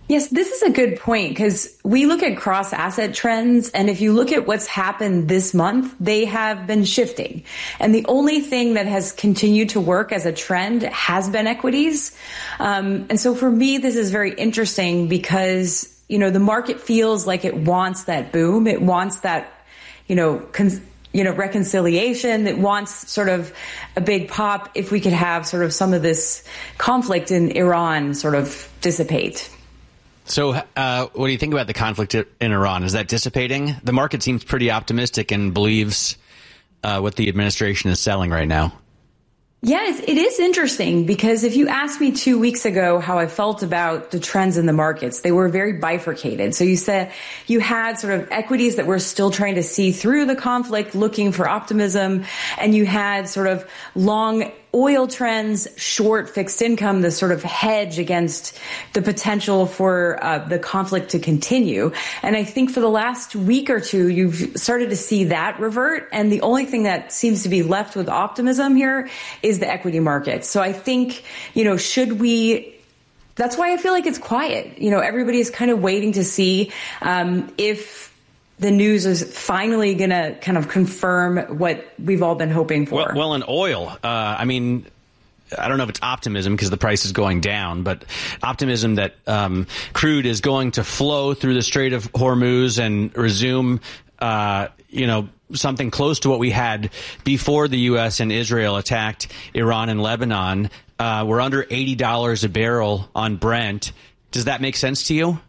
Speaker 9: Yes, this is a good point because we look at cross asset trends. And if you look at what's happened this month, they have been shifting. And the only thing that has continued to work as a trend has been equities. Um, and so for me, this is very interesting because, you know, the market feels like it wants that boom. It wants that, you know, con- you know, reconciliation. It wants sort of a big pop if we could have sort of some of this conflict in Iran sort of dissipate.
Speaker 2: So uh, what do you think about the conflict in Iran? Is that dissipating? The market seems pretty optimistic and believes uh, what the administration is selling right now.
Speaker 9: Yeah, it is interesting because if you asked me two weeks ago how I felt about the trends in the markets, they were very bifurcated. So you said you had sort of equities that were still trying to see through the conflict, looking for optimism, and you had sort of long oil trends, short fixed income, the sort of hedge against the potential for uh, the conflict to continue. And I think for the last week or two, you've started to see that revert. And the only thing that seems to be left with optimism here is the equity market. So I think, you know, should we... That's why I feel like it's quiet. You know, everybody is kind of waiting to see um, if the news is finally going to kind of confirm what we've all been hoping for.
Speaker 2: Well, well in oil, uh, I mean, I don't know if it's optimism because the price is going down, but optimism that um, crude is going to flow through the Strait of Hormuz and resume, uh, you know, something close to what we had before the U S and Israel attacked Iran and Lebanon. Uh, we're under eighty dollars a barrel on Brent. Does that make sense to you?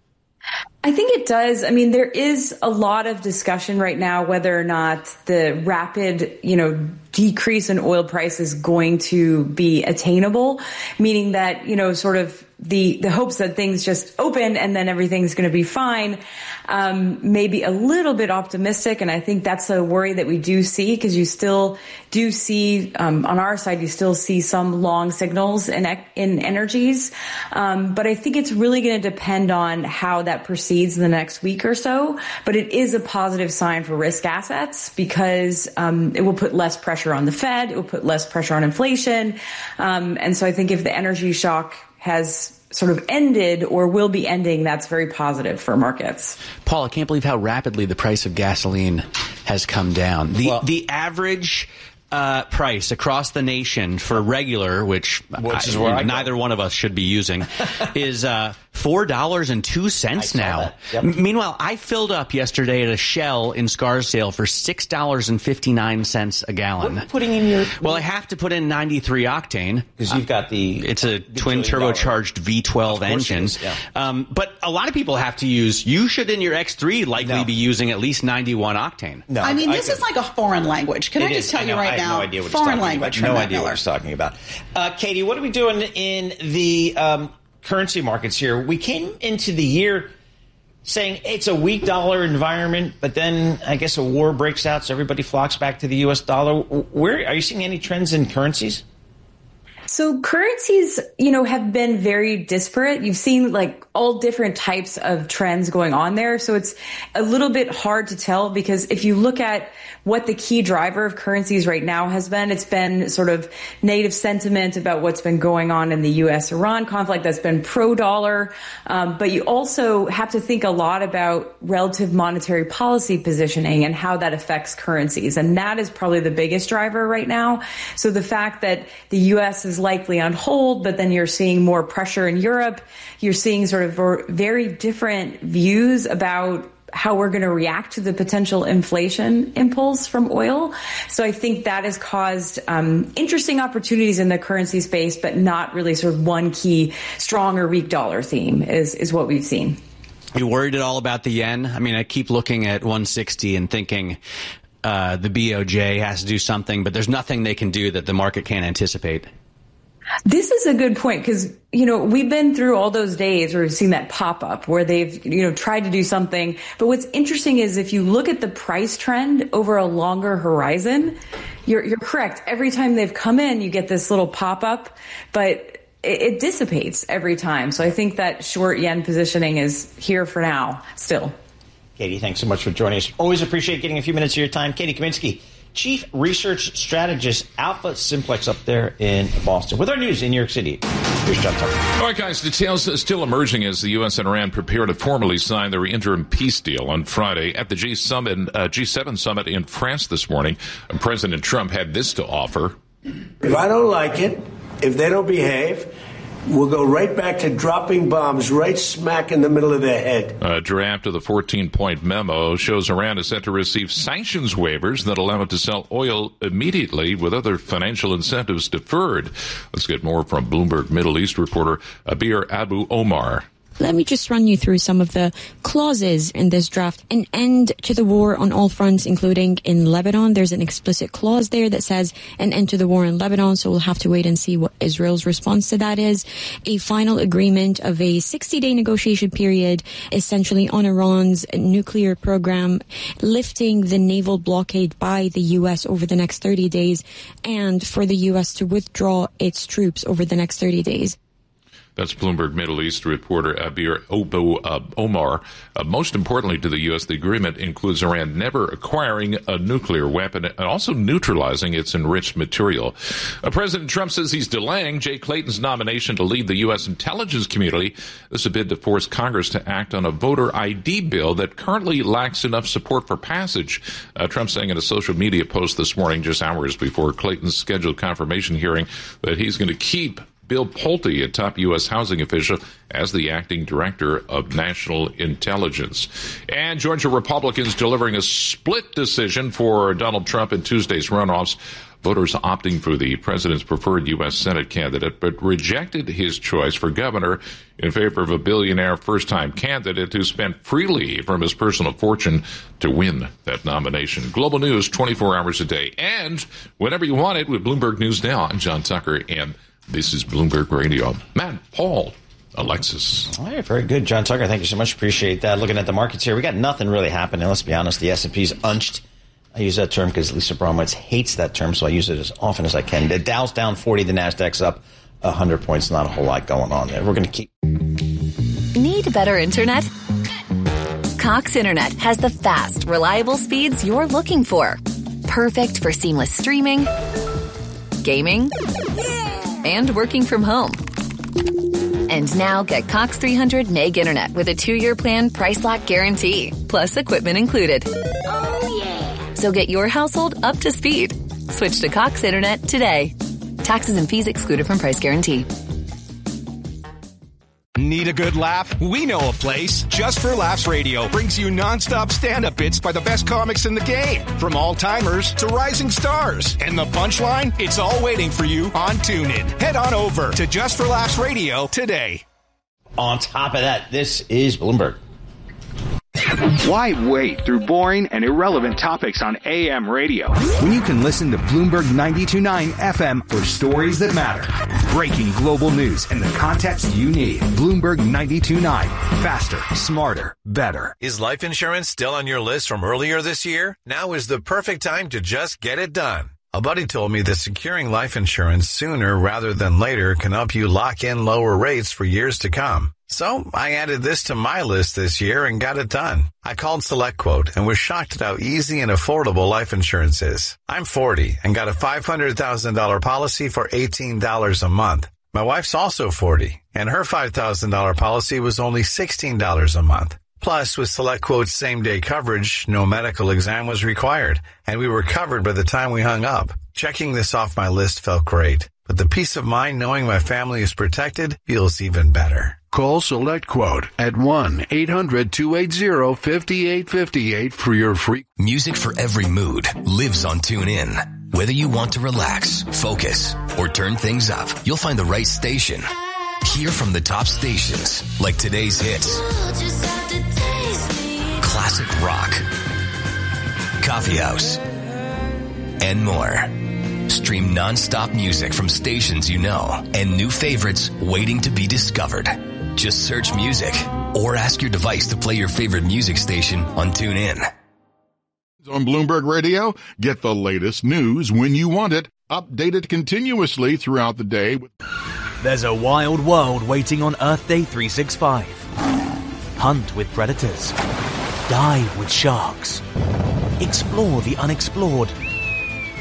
Speaker 9: I think it does. I mean, there is a lot of discussion right now whether or not the rapid, you know, decrease in oil price is going to be attainable, meaning that, you know, sort of the, the hopes that things just open and then everything's going to be fine, um, maybe a little bit optimistic. And I think that's a worry that we do see because you still do see, um, on our side, you still see some long signals in, in energies. Um, but I think it's really going to depend on how that proceeds in the next week or so. But it is a positive sign for risk assets because, um, it will put less pressure on the Fed. It will put less pressure on inflation. Um, and so I think if the energy shock has sort of ended or will be ending, that's very positive for markets.
Speaker 2: Paul, I can't believe how rapidly the price of gasoline has come down. The, well, the average uh, price across the nation for regular, which, which is I, where I neither go. one of us should be using, is uh, four dollars and two cents now. Yep. Meanwhile, I filled up yesterday at a Shell in Scarsdale for six dollars and fifty-nine cents a gallon.
Speaker 3: What are you putting in your...
Speaker 2: Well, I have to put in ninety-three octane.
Speaker 3: Because you've got the...
Speaker 2: It's a twin turbocharged V twelve engine.
Speaker 3: Yeah.
Speaker 2: Um, but a lot of people have to use... You should in your X three likely no. be using at least ninety-one octane.
Speaker 5: No, I mean, this I, is like a foreign language. Can I just is. tell I you right
Speaker 3: I
Speaker 5: now?
Speaker 3: No idea what
Speaker 5: foreign
Speaker 3: he's
Speaker 5: language.
Speaker 3: About. No
Speaker 5: Matt
Speaker 3: idea
Speaker 5: Miller.
Speaker 3: what he's talking about. Uh, Katie, what are we doing in the... Um, currency markets here? We came into the year saying it's a weak dollar environment, but then I guess a war breaks out, so everybody flocks back to the U S dollar. Where are you seeing any trends in currencies?
Speaker 9: So currencies, you know, have been very disparate. You've seen like all different types of trends going on there. So it's a little bit hard to tell because if you look at what the key driver of currencies right now has been, it's been sort of negative sentiment about what's been going on in the U S Iran conflict that's been pro-dollar. Um, but you also have to think a lot about relative monetary policy positioning and how that affects currencies. And that is probably the biggest driver right now. So the fact that the U S is likely on hold, but then you're seeing more pressure in Europe. You're seeing sort of very different views about how we're going to react to the potential inflation impulse from oil. So I think that has caused um, interesting opportunities in the currency space, but not really sort of one key strong or weak dollar theme is, is what we've seen.
Speaker 2: You worried at all about the yen? I mean, I keep looking at one sixty and thinking uh, the B O J has to do something, but there's nothing they can do that the market can't anticipate.
Speaker 9: This is a good point because, you know, we've been through all those days where we've seen that pop up where they've, you know, tried to do something. But what's interesting is if you look at the price trend over a longer horizon, you're, you're correct. Every time they've come in, you get this little pop up, but it, it dissipates every time. So I think that short yen positioning is here for now still.
Speaker 3: Katie, thanks so much for joining us. Always appreciate getting a few minutes of your time. Katie Kaminsky, Chief Research Strategist, Alpha Simplex, up there in Boston. With our news in New York City, here's John Tucker.
Speaker 7: All right, guys, details still emerging as the U S and Iran prepare to formally sign their interim peace deal on Friday. At the G summit, uh, G seven summit in France this morning, President Trump had this to offer.
Speaker 14: If I don't like it, if they don't behave, we'll go right back to dropping bombs right smack in the middle of their head.
Speaker 7: A draft of the fourteen-point memo shows Iran is set to receive sanctions waivers that allow it to sell oil immediately with other financial incentives deferred. Let's get more from Bloomberg Middle East reporter Abir Abu Omar.
Speaker 15: Let me just run you through some of the clauses in this draft. An end to the war on all fronts, including in Lebanon. There's an explicit clause there that says an end to the war in Lebanon, so we'll have to wait and see what Israel's response to that is. A final agreement of a sixty-day negotiation period, essentially on Iran's nuclear program, lifting the naval blockade by the U S over the next thirty days, and for the U S to withdraw its troops over the next thirty days.
Speaker 7: That's Bloomberg Middle East reporter Abir Obo uh, Omar. Uh, most importantly to the U S, the agreement includes Iran never acquiring a nuclear weapon and also neutralizing its enriched material. Uh, President Trump says he's delaying Jay Clayton's nomination to lead the U S intelligence community. This is a bid to force Congress to act on a voter I D bill that currently lacks enough support for passage. Uh, Trump saying in a social media post this morning, just hours before Clayton's scheduled confirmation hearing, that he's going to keep Bill Pulte, a top U S housing official, as the acting director of national intelligence. And Georgia Republicans delivering a split decision for Donald Trump in Tuesday's runoffs. Voters opting for the president's preferred U S Senate candidate, but rejected his choice for governor in favor of a billionaire first-time candidate who spent freely from his personal fortune to win that nomination. Global news twenty-four hours a day and whenever you want it with Bloomberg News Now. I'm John Tucker, and this is Bloomberg Radio. Matt, Paul, Alexis.
Speaker 3: All right, very good, John Tucker. Thank you so much. Appreciate that. Looking at the markets here, we got nothing really happening. Let's be honest. The S and P's unched. I use that term because Lisa Bromwitz hates that term, so I use it as often as I can. The Dow's down forty, the Nasdaq's up one hundred points. Not a whole lot going on there. We're going to keep.
Speaker 16: Need better internet? Cox Internet has the fast, reliable speeds you're looking for. Perfect for seamless streaming, gaming, and working from home. And now get Cox three hundred meg internet with a two-year plan price lock guarantee, plus equipment included. Oh, yeah. So get your household up to speed. Switch to Cox Internet today. Taxes and fees excluded from price guarantee.
Speaker 19: Need a good laugh? We know a place. Just for Laughs Radio brings you nonstop stand-up bits by the best comics in the game. From all-timers to rising stars. And the punchline? It's all waiting for you on TuneIn. Head on over to Just for Laughs Radio today.
Speaker 3: On top of that, this is Bloomberg.
Speaker 20: Why wait through boring and irrelevant topics on A M radio
Speaker 21: when you can listen to Bloomberg ninety-two point nine F M for stories that matter? Breaking global news and the context you need. Bloomberg ninety-two point nine. Faster, smarter, better.
Speaker 27: Is life insurance still on your list from earlier this year? Now is the perfect time to just get it done. A buddy told me that securing life insurance sooner rather than later can help you lock in lower rates for years to come. So I added this to my list this year and got it done. I called SelectQuote and was shocked at how easy and affordable life insurance is. I'm forty and got a five hundred thousand dollars policy for eighteen dollars a month. My wife's also forty and her five thousand dollars policy was only sixteen dollars a month. Plus, with SelectQuote's same-day coverage, no medical exam was required, and we were covered by the time we hung up. Checking this off my list felt great, but the peace of mind knowing my family is protected feels even better.
Speaker 11: Call SelectQuote at one eight hundred two eight zero five eight five eight for your free.
Speaker 28: Music for every mood lives on TuneIn. Whether you want to relax, focus, or turn things up, you'll find the right station. Hear from the top stations like today's hits, classic rock, coffee house, and more. Stream non-stop music from stations you know and new favorites waiting to be discovered. Just search music or ask your device to play your favorite music station on TuneIn.
Speaker 29: On Bloomberg Radio, get the latest news when you want it, updated continuously throughout the day.
Speaker 24: There's a wild world waiting on Earth Day three sixty-five. Hunt with predators. Dive with sharks. Explore the unexplored.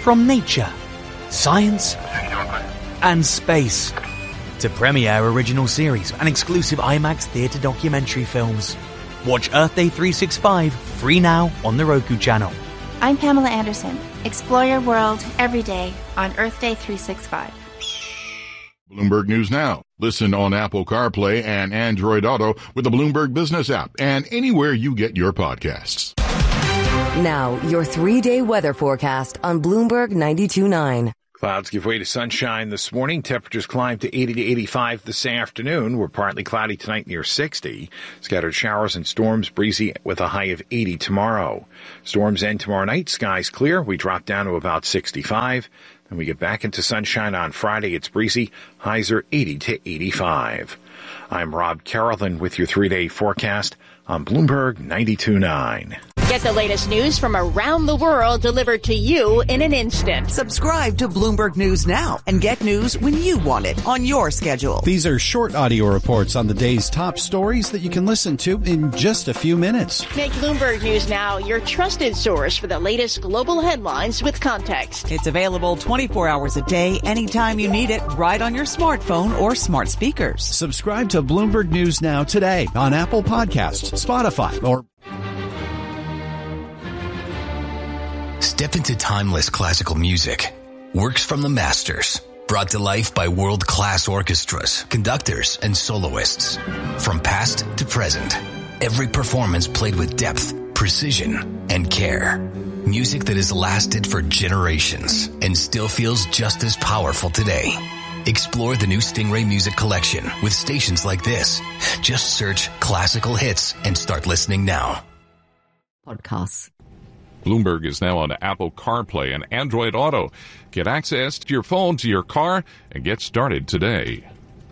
Speaker 24: From nature, science, and space to premiere original series and exclusive IMAX theatre documentary films. Watch Earth Day three sixty-five free now on the Roku channel.
Speaker 1: I'm Pamela Anderson. Explore your world every day on Earth Day three sixty-five.
Speaker 29: Bloomberg News Now. Listen on Apple CarPlay and Android Auto with the Bloomberg Business app and anywhere you get your podcasts.
Speaker 6: Now, your three-day weather forecast on Bloomberg ninety-two point nine.
Speaker 10: Clouds give way to sunshine this morning. Temperatures climb to eighty to eighty-five this afternoon. We're partly cloudy tonight near sixty. Scattered showers and storms, breezy with a high of eighty tomorrow. Storms end tomorrow night. Skies clear. We drop down to about sixty-five. Then we get back into sunshine on Friday. It's breezy. Highs are eighty to eighty-five. I'm Rob Carrollton with your three-day forecast on Bloomberg ninety-two point nine.
Speaker 13: Get the latest news from around the world delivered to you in an instant.
Speaker 18: Subscribe to Bloomberg News Now and get news when you want it on your schedule.
Speaker 22: These are short audio reports on the day's top stories that you can listen to in just a few minutes.
Speaker 13: Make Bloomberg News Now your trusted source for the latest global headlines with context.
Speaker 18: It's available twenty-four hours a day, anytime you need it, right on your smartphone or smart speakers.
Speaker 22: Subscribe to Bloomberg News Now today on Apple Podcasts, Spotify, or
Speaker 28: Step into timeless classical music. Works from the masters. Brought to life by world-class orchestras, conductors, and soloists. From past to present. Every performance played with depth, precision, and care. Music that has lasted for generations and still feels just as powerful today. Explore the new Stingray Music Collection with stations like this. Just search classical hits and start listening now.
Speaker 6: Podcasts.
Speaker 7: Bloomberg is now on Apple CarPlay and Android Auto. Get access to your phone to your car and get started today.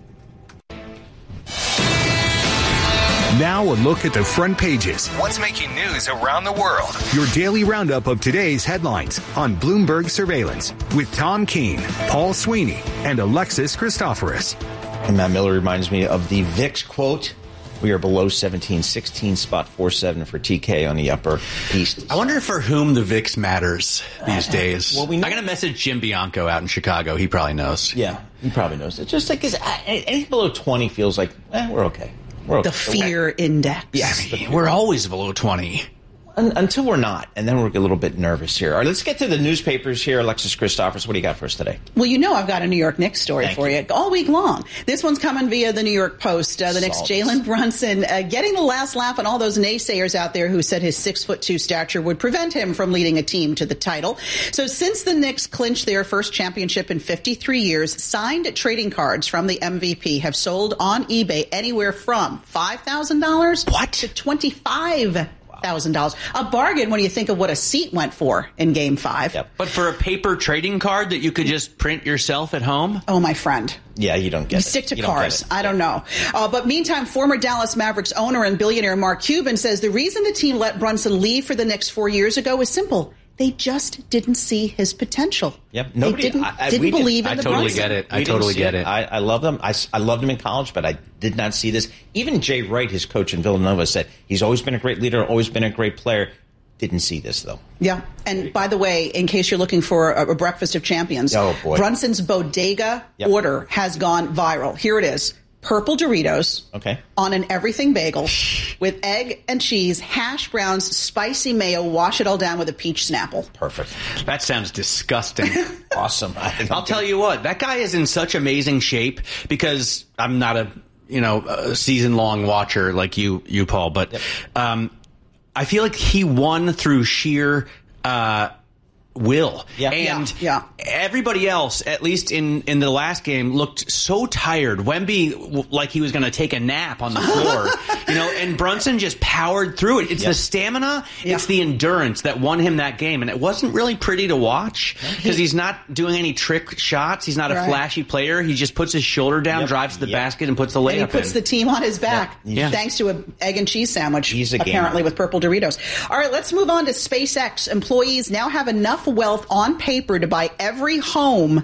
Speaker 21: Now a look at the front pages. What's making news around the world? Your daily roundup of today's headlines on Bloomberg Surveillance with Tom Keene, Paul Sweeney, and Alexis Christoforous.
Speaker 3: And Matt Miller reminds me of the V I X quote. We are below seventeen, sixteen, spot four seven for T K on the upper east.
Speaker 2: I wonder for whom the V I X matters these days. Well, we know. I'm going to message Jim Bianco out in Chicago. He probably knows.
Speaker 3: Yeah, he probably knows. It's just like anything below twenty feels like, eh, we're okay. We're okay.
Speaker 5: The fear
Speaker 3: okay.
Speaker 5: index.
Speaker 3: Yes.
Speaker 2: I mean, we're always below twenty.
Speaker 3: Until we're not, and then we're a little bit nervous here. All right, let's get to the newspapers here. Alexis Christoforous, what do you got for us today?
Speaker 5: Well, you know I've got a New York Knicks story
Speaker 3: Thank
Speaker 5: for you.
Speaker 3: you
Speaker 5: all week long. This one's coming via the New York Post. Uh, the Knicks' Jalen Brunson uh, getting the last laugh on all those naysayers out there who said his six foot two stature would prevent him from leading a team to the title. So since the Knicks clinched their first championship in fifty-three years, signed trading cards from the M V P have sold on eBay anywhere from five thousand dollars what? to twenty-five thousand dollars. A bargain when you think of what a seat went for in Game Five.
Speaker 3: Yep.
Speaker 2: But for a paper trading card that you could just print yourself at home?
Speaker 5: Oh, my friend.
Speaker 3: Yeah, you don't get
Speaker 5: you
Speaker 3: it.
Speaker 5: Stick to
Speaker 3: you
Speaker 5: cars. I don't know. Uh, but meantime, former Dallas Mavericks owner and billionaire Mark Cuban says the reason the team let Brunson leave for the Knicks four years ago is simple. They just didn't see his potential.
Speaker 3: Yep. Nobody
Speaker 5: they didn't,
Speaker 3: I, I,
Speaker 5: didn't believe
Speaker 3: did.
Speaker 5: in
Speaker 2: I
Speaker 5: the
Speaker 2: totally
Speaker 5: Brunson.
Speaker 2: get it. I
Speaker 3: We
Speaker 2: totally get
Speaker 3: it.
Speaker 2: it.
Speaker 3: I, I love them. I, I loved him in college, but I did not see this. Even Jay Wright, his coach in Villanova, said he's always been a great leader, always been a great player. Didn't see this, though.
Speaker 5: Yeah. And by the way, in case you're looking for a, a breakfast of champions,
Speaker 3: oh, boy.
Speaker 5: Brunson's bodega
Speaker 3: yep.
Speaker 5: order has gone viral. Here it is. Purple Doritos
Speaker 3: okay.
Speaker 5: on an everything bagel with egg and cheese, hash browns, spicy mayo, wash it all down with a peach Snapple.
Speaker 3: Perfect.
Speaker 2: That sounds disgusting.
Speaker 3: Awesome. I
Speaker 2: I'll tell you what, that guy is in such amazing shape because I'm not a, you know, a season-long watcher like you, you Paul, but yep. um, I feel like he won through sheer uh, will.
Speaker 3: Yeah.
Speaker 2: And
Speaker 5: yeah.
Speaker 2: everybody else, at least in, in the last game, looked so tired. Wemby, like he was going to take a nap on the floor. you know, and Brunson just powered through it. It's yep. the stamina, yeah. it's the endurance that won him that game. And it wasn't really pretty to watch because he's not doing any trick shots. He's not a right. flashy player. He just puts his shoulder down, yep. drives to the yep. basket, and puts the layup in.
Speaker 5: And he puts
Speaker 2: in.
Speaker 5: the team on his back
Speaker 2: yeah.
Speaker 5: thanks to an egg and cheese sandwich,
Speaker 3: he's a
Speaker 5: apparently
Speaker 3: gamer.
Speaker 5: with Purple Doritos. All right, let's move on to SpaceX. Employees now have enough wealth on paper to buy every home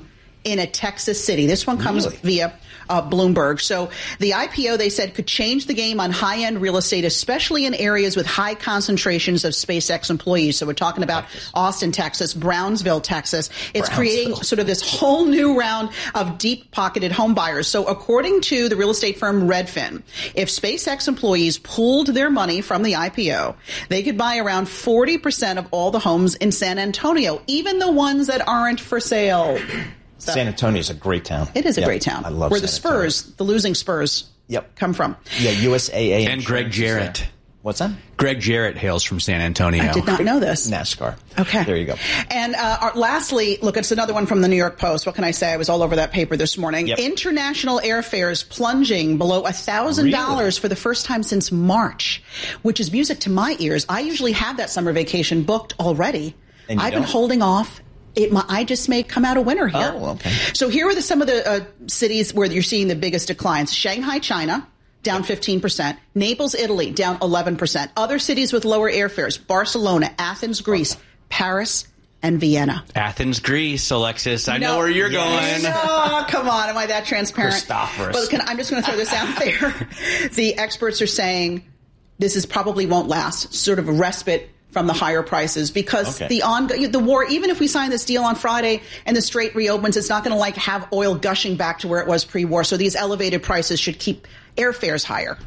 Speaker 5: in a Texas city. This one comes
Speaker 3: Really?
Speaker 5: via uh, Bloomberg. So the I P O, they said, could change the game on high-end real estate, especially in areas with high concentrations of SpaceX employees. So we're talking about Texas. Austin, Texas, Brownsville, Texas. It's
Speaker 3: Brownsville.
Speaker 5: creating sort of this whole new round of deep-pocketed home buyers. So according to the real estate firm Redfin, if SpaceX employees pooled their money from the I P O, they could buy around forty percent of all the homes in San Antonio, even the ones that aren't for sale. So,
Speaker 3: San Antonio is a great town.
Speaker 5: it is a
Speaker 3: Yep.
Speaker 5: great town.
Speaker 3: I love
Speaker 5: Where
Speaker 3: San
Speaker 5: the Spurs, the losing Spurs,
Speaker 3: Yep.
Speaker 5: come from.
Speaker 3: Yeah, U S A A.
Speaker 2: And Greg
Speaker 3: Insurance is there.
Speaker 2: Jarrett.
Speaker 3: What's that?
Speaker 2: Greg Jarrett hails from San Antonio.
Speaker 5: I did not know this.
Speaker 3: NASCAR.
Speaker 5: Okay.
Speaker 3: There you go.
Speaker 5: And uh, our, lastly, look, it's another one from the New York Post. What can I say? I was all over that paper this morning.
Speaker 3: Yep.
Speaker 5: International airfares plunging below one thousand dollars
Speaker 3: Really?
Speaker 5: for the first time since March, which is music to my ears. I usually have that summer vacation booked already.
Speaker 3: And you
Speaker 5: I've been
Speaker 3: don't?
Speaker 5: holding off. It, my, I just may come out a winner here.
Speaker 3: Oh, okay.
Speaker 5: So here are the, some of the uh, cities where you're seeing the biggest declines. Shanghai, China, down fifteen percent. Naples, Italy, down eleven percent. Other cities with lower airfares, Barcelona, Athens, Greece, Paris, and Vienna.
Speaker 2: Athens, Greece, Alexis. I
Speaker 5: No.
Speaker 2: know where you're
Speaker 3: Yes.
Speaker 2: going.
Speaker 5: Oh, come on. Am I that transparent?
Speaker 3: Christophorus.
Speaker 5: But can, I'm just going to throw this out there. The experts are saying this is probably won't last, sort of a respite from the higher prices, because
Speaker 3: Okay.
Speaker 5: the on the war, even if we sign this deal on Friday and the Strait reopens, it's not going to like have oil gushing back to where it was pre-war. So these elevated prices should keep airfares higher.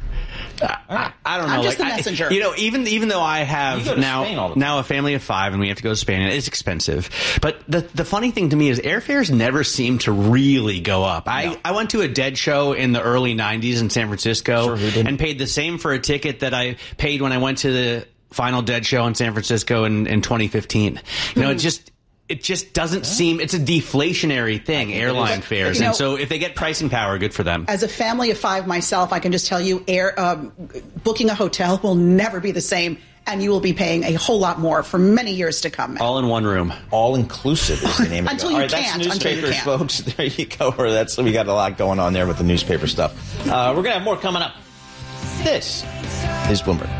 Speaker 2: I, I don't know.
Speaker 5: I'm just the
Speaker 2: like, I-
Speaker 5: messenger.
Speaker 2: you know, even even though I
Speaker 3: You
Speaker 2: have
Speaker 3: go to Spain all
Speaker 2: now
Speaker 3: the
Speaker 2: now a family of five and we have to go to Spain, and it's expensive. But the the funny thing to me is airfares never seem to really go up.
Speaker 3: No.
Speaker 2: I, I went to a Dead show in the early nineties in San Francisco
Speaker 3: Sure, who didn't?
Speaker 2: and paid the same for a ticket that I paid when I went to the final Dead show in San Francisco in, in twenty fifteen. You know, it just it just doesn't seem, it's a deflationary thing, airline fares.
Speaker 5: You know,
Speaker 2: and so if they get pricing power, good for them.
Speaker 5: As a family of five myself, I can just tell you, air um, booking a hotel will never be the same, and you will be paying a whole lot more for many years to come.
Speaker 2: All in one room.
Speaker 3: All inclusive is the name of it.
Speaker 5: Until
Speaker 3: All
Speaker 5: you
Speaker 3: right,
Speaker 5: can't,
Speaker 3: that's
Speaker 5: until you
Speaker 3: newspapers,
Speaker 5: can't.
Speaker 3: folks. There you go. Or that's we got a lot going on there with the newspaper stuff. Uh, we're gonna have more coming up. This is Bloomberg.